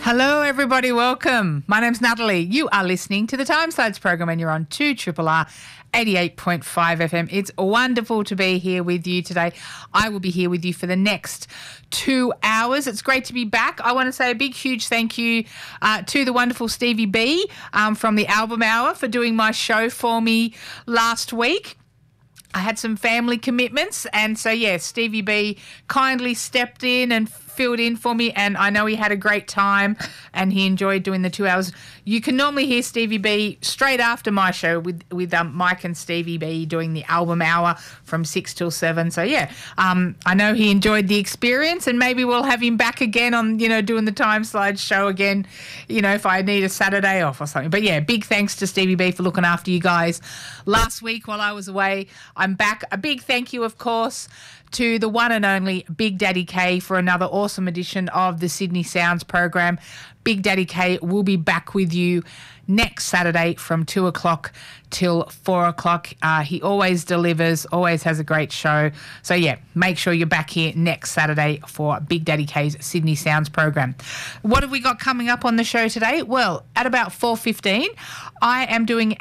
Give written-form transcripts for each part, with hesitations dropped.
Hello, everybody. Welcome. My name's Natalie. You are listening to the Timeslides program and you're on 2RRR 88.5 FM. It's wonderful to be here with you today. I will be here with you for the next 2 hours. It's great to be back. I want to say a big, huge thank you to the wonderful Stevie B from the Album Hour for doing my show for me last week. I had some family commitments and so, yes, Stevie B kindly stepped in and filled in for me, and I know he had a great time and he enjoyed doing the 2 hours. You can normally hear Stevie B straight after my show with Mike and Stevie B doing the Album Hour from 6 till 7. So, yeah, I know he enjoyed the experience, and maybe we'll have him back again on, doing the Timeslides show again, if I need a Saturday off or something. But, yeah, big thanks to Stevie B for looking after you guys last week while I was away. I'm back. A big thank you, of course, to the one and only Big Daddy K for another awesome edition of the Sydney Sounds program. Big Daddy K will be back with you next Saturday from 2 o'clock till 4 o'clock. He always delivers, always has a great show. So, yeah, make sure you're back here next Saturday for Big Daddy K's Sydney Sounds program. What have we got coming up on the show today? Well, at about 4:15, I am doing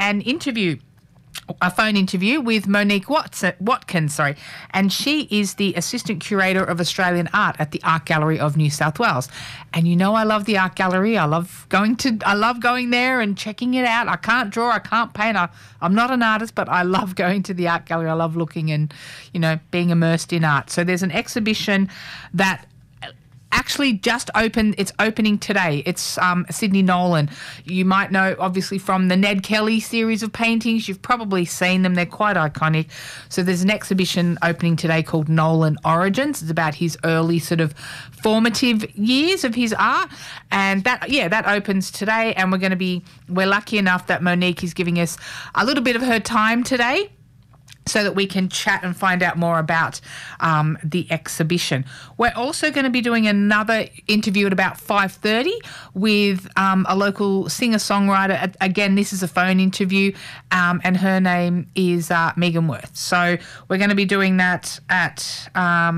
a phone interview with Monique Watkins, and she is the Assistant Curator of Australian Art at the Art Gallery of New South Wales. And I love the Art Gallery. I love going there and checking it out. I can't draw, I can't paint. I'm not an artist, but I love going to the Art Gallery. I love looking and, being immersed in art. So there's an exhibition that actually just opened. It's opening today. It's Sydney Nolan. You might know, obviously, from the Ned Kelly series of paintings. You've probably seen them. They're quite iconic. So there's an exhibition opening today called Nolan Origins. It's about his early sort of formative years of his art. And that opens today. And we're lucky enough that Monique is giving us a little bit of her time today, so that we can chat and find out more about the exhibition. We're also going to be doing another interview at about 5:30 with a local singer-songwriter. Again, this is a phone interview, and her name is Megan Worth. So we're going to be doing that at,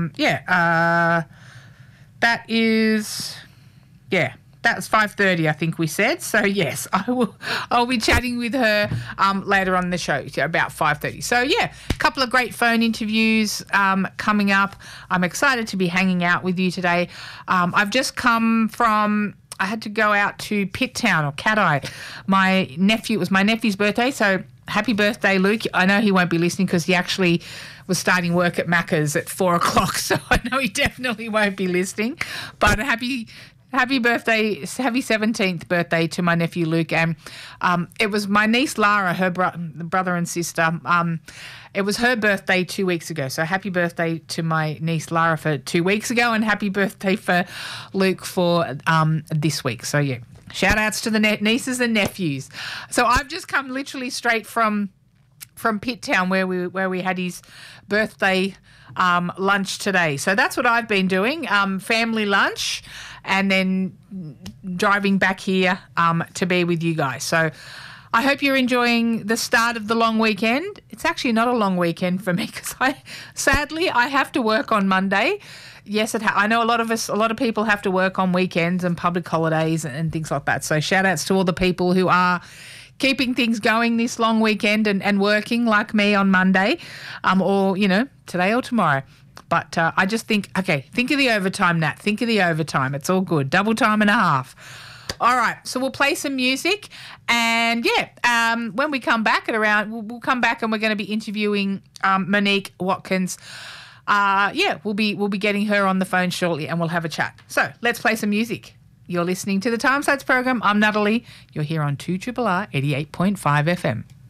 that's 5:30, I think we said. So, yes, I'll be chatting with her later on in the show, about 5:30. So, yeah, a couple of great phone interviews coming up. I'm excited to be hanging out with you today. I've just come from... I had to go out to Pitt Town, or Cat Eye. It was my nephew's birthday, so happy birthday, Luke. I know he won't be listening because he actually was starting work at Macca's at 4 o'clock, so I know he definitely won't be listening. But happy birthday, happy 17th birthday to my nephew Luke. And it was my niece Lara, her brother and sister. It was her birthday 2 weeks ago. So happy birthday to my niece Lara for 2 weeks ago, and happy birthday for Luke for this week. So, yeah, shout outs to the nieces and nephews. So I've just come literally straight from Pitt Town where we had his birthday lunch today. So that's what I've been doing, family lunch, and then driving back here to be with you guys. So I hope you're enjoying the start of the long weekend. It's actually not a long weekend for me because sadly I have to work on Monday. Yes, I know a lot of people have to work on weekends and public holidays and things like that. So shout outs to all the people who are keeping things going this long weekend and working like me on Monday, or, today or tomorrow. But I just think of the overtime, Nat. Think of the overtime. It's all good. Double time and a half. All right, so we'll play some music, and when we come back we'll come back and we're going to be interviewing Monique Watkins. We'll be getting her on the phone shortly, and we'll have a chat. So let's play some music. You're listening to the Timeslides program. I'm Natalie. You're here on 2RRR 88.5 FM.